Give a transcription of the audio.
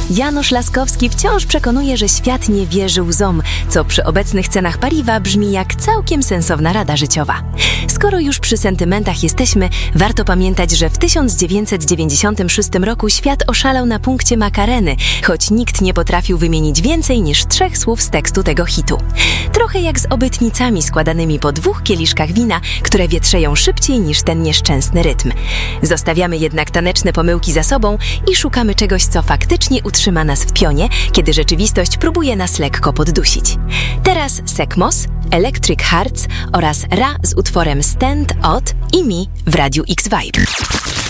Janusz Laskowski wciąż przekonuje, że świat nie wierzy łzom, co przy obecnych cenach paliwa brzmi jak całkiem sensowna rada życiowa. Skoro już przy sentymentach jesteśmy, warto pamiętać, że w 1996 roku świat oszalał na punkcie Makareny, choć nikt nie potrafił wymienić więcej niż 3 słów z tekstu tego hitu. Trochę jak z obytnicami składanymi po 2 kieliszkach wina, które wietrzeją szybciej niż ten nieszczęsny rytm. Zostawiamy jednak taneczne pomyłki za sobą i szukamy czegoś, co faktycznie utrzyma nas w pionie, kiedy rzeczywistość próbuje nas lekko poddusić. Teraz Sekmos, Electric Hearts oraz Ra z utworem Stand Out i Mi w Radiu X Vibe.